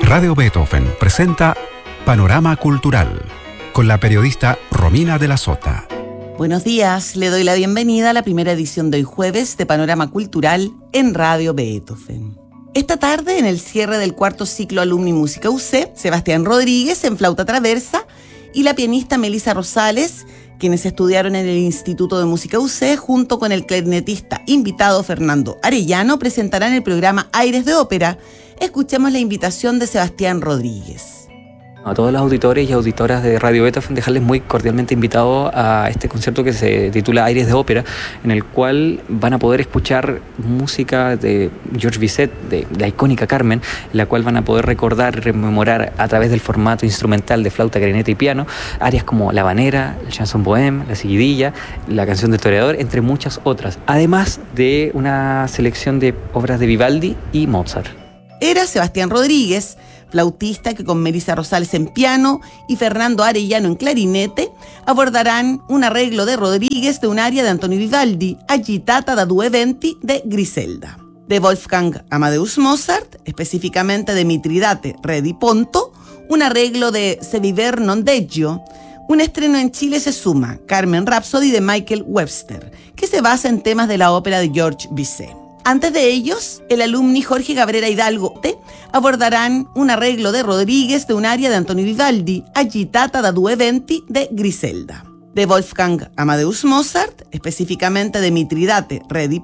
Radio Beethoven presenta Panorama Cultural con la periodista Romina de la Sota. Buenos días, le doy la bienvenida a la primera edición de hoy jueves de Panorama Cultural en Radio Beethoven. Esta tarde, en el cierre del cuarto ciclo Alumni Música UC, Sebastián Rodríguez en flauta traversa y la pianista Melissa Rosales, quienes estudiaron en el Instituto de Música UC, junto con el clarinetista invitado Fernando Arellano, presentarán el programa Aires de Ópera. Escuchemos la invitación de Sebastián Rodríguez. A todos los auditores y auditoras de Radio Beethoven, dejarles muy cordialmente invitados a este concierto que se titula Aires de Ópera, en el cual van a poder escuchar música de Georges Bizet, de la icónica Carmen, la cual van a poder recordar y rememorar a través del formato instrumental de flauta, clarinete y piano, áreas como La Habanera, el Chanson Bohème, La Seguidilla, la Canción del Toreador, entre muchas otras, además de una selección de obras de Vivaldi y Mozart. Era Sebastián Rodríguez, flautista, que con Melissa Rosales en piano y Fernando Arellano en clarinete abordarán un arreglo de Rodríguez de un aria de Antonio Vivaldi, Agitata da due venti de Griselda. De Wolfgang Amadeus Mozart, específicamente de Mitridate Re di Ponto, un arreglo de Se viver non deggio. Un estreno en Chile se suma Carmen Rhapsody de Michael Webster, que se basa en temas de la ópera de Georges Bizet. Antes de ellos, el alumni Jorge Cabrera Hidalgo abordarán un arreglo de Rodríguez de un aria de Antonio Vivaldi, Agitata da due venti de Griselda. De Wolfgang Amadeus Mozart, específicamente de Mitridate Re di